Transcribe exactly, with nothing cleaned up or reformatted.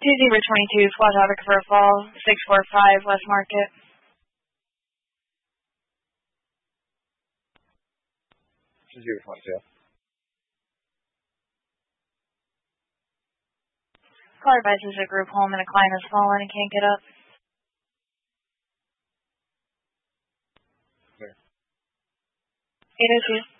two zero two two, Squad Traffic for a fall, six four five West Market. two zero two two. Car advises a group home and a client has fallen and can't get up. Clear. eight oh two.